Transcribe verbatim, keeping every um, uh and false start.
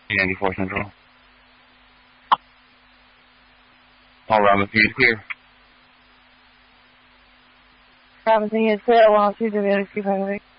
ninety-four Central. All Robinson is clear. Robinson is clear. one oh two, W X Q five oh eight.